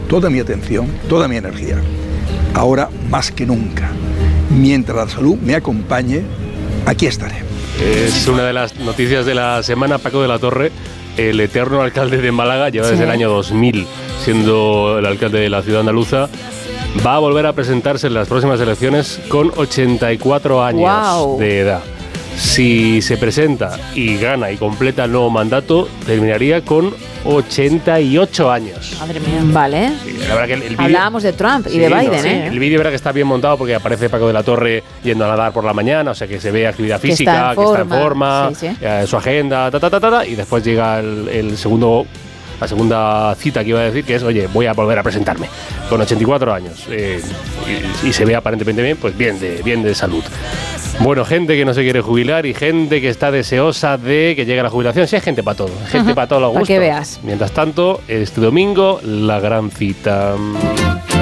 toda mi atención, toda mi energía. Ahora más que nunca. Mientras la salud me acompañe, aquí estaré. Es una de las noticias de la semana. Paco de la Torre, el eterno alcalde de Málaga, lleva desde el año 2000 siendo el alcalde de la ciudad andaluza. Va a volver a presentarse en las próximas elecciones con 84 años de edad. Si se presenta y gana y completa el nuevo mandato, terminaría con 88 años. Madre mía. Vale. Sí, la verdad que el vídeo, hablábamos de Trump y de Biden, ¿eh? El vídeo, verdad que está bien montado porque aparece Paco de la Torre yendo a nadar por la mañana, o sea que se ve actividad física, que está en forma, su agenda, y después llega la segunda cita que iba a decir, que es, oye, voy a volver a presentarme con 84 años y se ve aparentemente bien, pues bien de salud. Bueno, gente que no se quiere jubilar y gente que está deseosa de que llegue la jubilación. Sí, hay gente para todo, gente para todos los gustos. Para que veas. Mientras tanto, este domingo, la gran cita.